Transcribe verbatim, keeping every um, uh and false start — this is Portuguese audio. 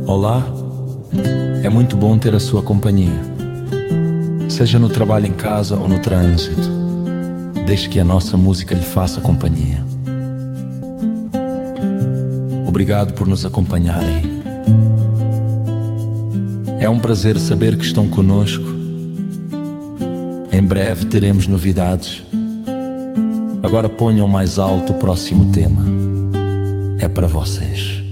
Olá, é muito bom ter a sua companhia. Seja no trabalho, em casa ou no trânsito, deixe que a nossa música lhe faça companhia. Obrigado por nos acompanharem. É um prazer saber que estão conosco. Em breve teremos novidades. Agora ponham mais alto o próximo tema. É para vocês.